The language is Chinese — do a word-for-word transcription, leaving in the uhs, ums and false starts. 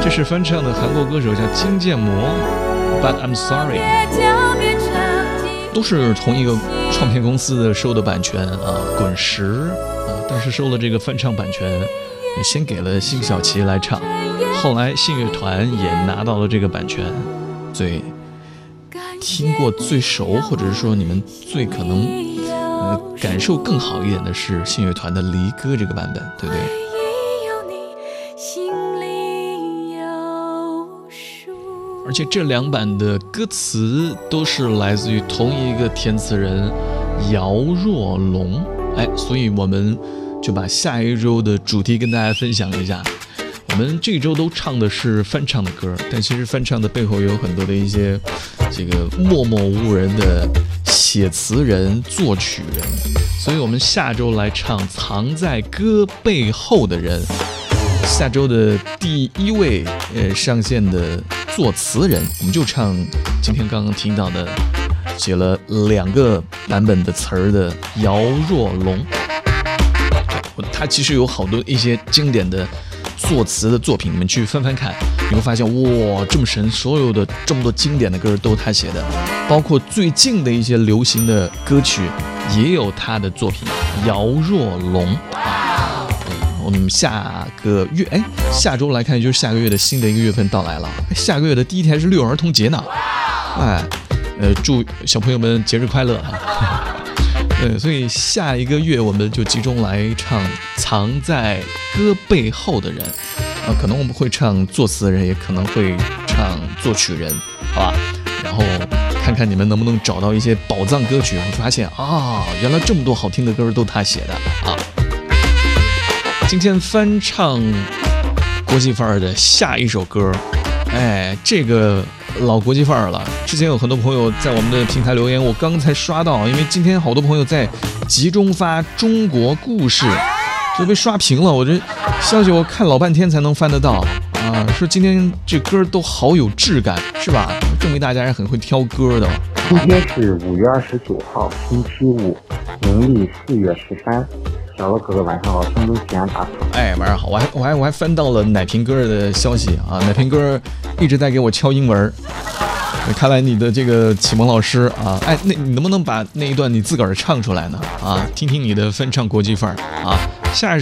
这是翻唱的韩国歌手叫金建模 But I'm Sorry， 都是同一个创片公司收的版权啊，滚石啊，但是收了这个翻唱版权，先给了辛晓琪来唱，后来信乐团也拿到了这个版权，所以听过最熟，或者是说你们最可能呃感受更好一点的是信乐团的《离歌》这个版本，对不对？而且这两版的歌词都是来自于同一个填词人姚若龙，哎，所以我们就把下一周的主题跟大家分享一下。我们这周都唱的是翻唱的歌，但其实翻唱的背后有很多的一些这个默默无人的写词人、作曲人，所以我们下周来唱藏在歌背后的人。下周的第一位呃上线的作词人，我们就唱今天刚刚听到的写了两个版本的词儿的姚若龙。他其实有好多一些经典的作词的作品，你们去翻翻看，你会发现哇，这么神，所有的这么多经典的歌都是他写的，包括最近的一些流行的歌曲也有他的作品。姚若龙啊，我们下个月哎，下周来看就是下个月的新的一个月份到来了，下个月的第一天是六儿童节呢，哎，呃，祝小朋友们节日快乐啊！呃，所以下一个月我们就集中来唱藏在歌背后的人，啊，可能我们会唱作词人，也可能会唱作曲人，好吧？然后看看你们能不能找到一些宝藏歌曲，会发现啊，原来这么多好听的歌都他写的啊！今天翻唱国际范儿的下一首歌，哎，这个老国际范儿了。之前有很多朋友在我们的平台留言，我刚才刷到，因为今天好多朋友在集中发中国故事，就被刷屏了。我这消息我看老半天才能翻得到啊，说今天这歌都好有质感，是吧？证明大家是很会挑歌的。 今天是五月二十九号，星期五，农历四月十三。小乐哥哥晚上好，郑州西安打卡。 哎，晚上好，我还我还我还翻到了奶瓶哥的消息啊，奶瓶哥一直在给我敲英文。看来你的这个启蒙老师啊，哎，那你能不能把那一段你自个儿唱出来呢？啊，听听你的翻唱国际范儿啊，下一